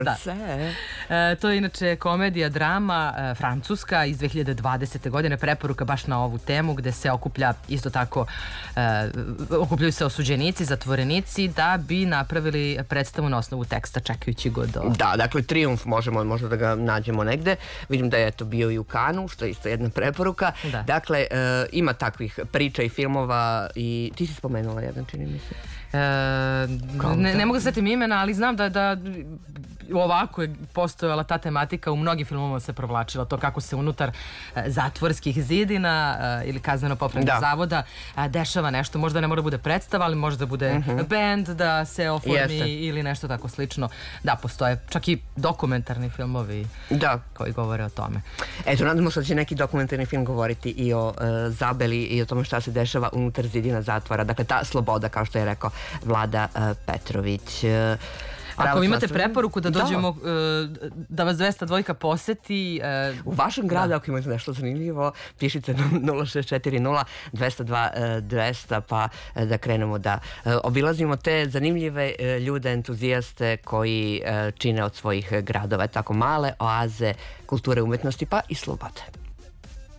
Da. To je inače komedija, drama, francuska iz 2020. godine, preporuka baš na ovu temu gde se okuplja isto tako, okupljaju se osuđenici, zatvorenici da bi napravili predstavu na osnovu teksta čekajući go do... Da, dakle Trijumf možemo možda da ga nađemo negde. Vidim da je to bio i u Kanu, što je isto jedna preporuka. Da. Dakle, ima takvih priča i filmova i ti si spomenula jedan, čini mi se. Ne mogu da setim imena, ali znam da ovako je postojala ta tematika, u mnogim filmovima se provlačila to kako se unutar zatvorskih zidina ili kazneno-popravnih zavoda dešava nešto, možda ne mora bude predstava, ali možda bude band da se oformi ili nešto tako slično. Da, postoje čak i dokumentarni filmovi koji govore o tome. Eto, nadamo se da će neki dokumentarni film govoriti i o Zabeli i o tome šta se dešava unutar zidina zatvora. Dakle, ta sloboda, kao što je rekao Vlada Petrović. Ako imate preporuku da dođemo, da vas 202 poseti... U vašem gradu, ako imate nešto zanimljivo, pišite na 0640 202 200 pa da krenemo da obilazimo te zanimljive ljude, entuzijaste koji čine od svojih gradova tako male oaze kulture, umetnosti pa i slobode.